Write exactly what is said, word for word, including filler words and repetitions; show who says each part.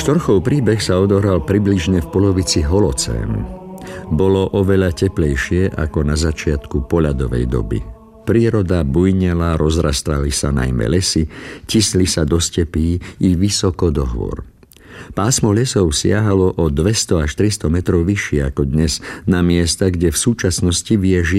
Speaker 1: Štorchov príbeh sa odohral približne v polovici holocénu. Bolo oveľa teplejšie ako na začiatku poľadovej doby. Príroda bujnela, rozrastali sa najmä lesy, tisli sa do stepí i vysoko do hôr. Pásmo lesov siahalo o dvesto až tristo metrov vyššie ako dnes na miesta, kde v súčasnosti vie žiť